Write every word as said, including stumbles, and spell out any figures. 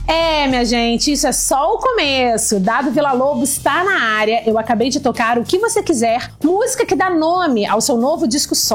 É, minha gente, isso é só o começo. Dado Villa-Lobos está na área. Eu acabei de tocar O Que Você Quiser, música que dá nome ao seu novo disco solo.